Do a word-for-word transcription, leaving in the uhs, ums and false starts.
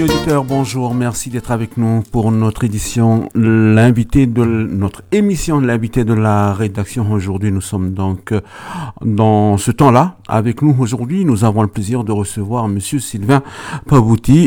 Amis auditeurs, bonjour, merci d'être avec nous pour notre édition, l'invité de notre émission, l'invité de la rédaction. Aujourd'hui, nous sommes donc dans ce temps-là. Avec nous aujourd'hui, nous avons le plaisir de recevoir Monsieur Sylvain Pabouty.